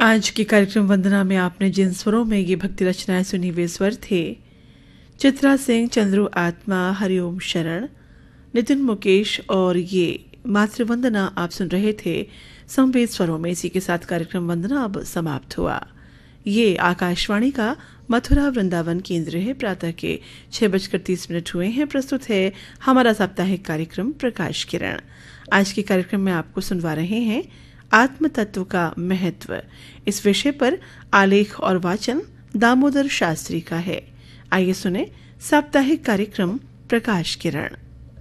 आज के कार्यक्रम वंदना में आपने जिन स्वरों में ये भक्ति रचनाएं सुनी वे स्वर थे चित्रा सिंह, चंद्रू आत्मा, हरिओम शरण, नितिन मुकेश और ये मातृवंदना आप सुन रहे थे संवेद स्वरों में। इसी के साथ कार्यक्रम वंदना अब समाप्त हुआ। ये आकाशवाणी का मथुरा वृंदावन केंद्र है। प्रातः के 6:30 हुए हैं। प्रस्तुत है हमारा साप्ताहिक कार्यक्रम प्रकाश किरण। आज के कार्यक्रम में आपको सुनवा रहे हैं आत्म तत्व का महत्व। इस विषय पर आलेख और वाचन दामोदर शास्त्री का है। आइए सुने साप्ताहिक कार्यक्रम प्रकाश किरण।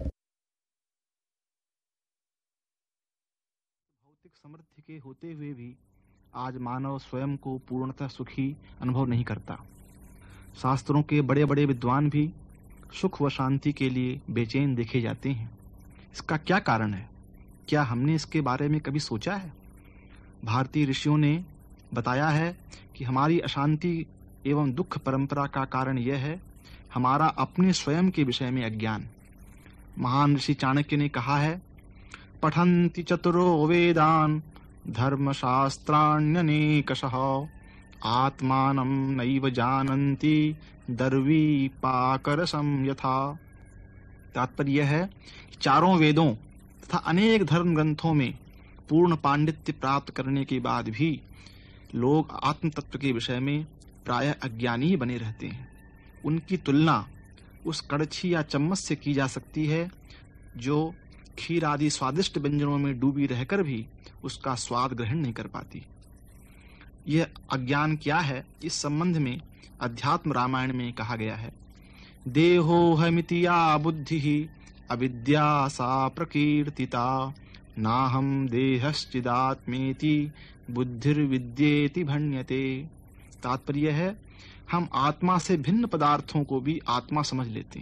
भौतिक समृद्धि के होते हुए भी आज मानव स्वयं को पूर्णतः सुखी अनुभव नहीं करता। शास्त्रों के बड़े बड़े विद्वान भी सुख व शांति के लिए बेचैन देखे जाते हैं। इसका क्या कारण है? क्या हमने इसके बारे में कभी सोचा है? भारतीय ऋषियों ने बताया है कि हमारी अशांति एवं दुख परंपरा का कारण यह है हमारा अपने स्वयं के विषय में अज्ञान। महान ऋषि चाणक्य ने कहा है, पठन्ति चतुरो वेदान धर्मशास्त्राण्यनेकशः आत्मानं नैव जानन्ति दर्वीपाकरसं यथा। तात्पर्य है कि चारों वेदों तथा अनेक धर्म ग्रंथों में पूर्ण पांडित्य प्राप्त करने के बाद भी लोग आत्म तत्व के विषय में प्रायः अज्ञानी ही बने रहते हैं। उनकी तुलना उस कड़छी या चम्मच से की जा सकती है जो खीर आदि स्वादिष्ट व्यंजनों में डूबी रहकर भी उसका स्वाद ग्रहण नहीं कर पाती। यह अज्ञान क्या है? इस संबंध में अध्यात्म रामायण में कहा गया है, देहोहमिति या बुद्धि अविद्या सा प्रकीर्तिता नाहम देहश्चिदात्मेति बुद्धिर्विद्येति भण्यते। तात्पर्य है हम आत्मा से भिन्न पदार्थों को भी आत्मा समझ लेते हैं।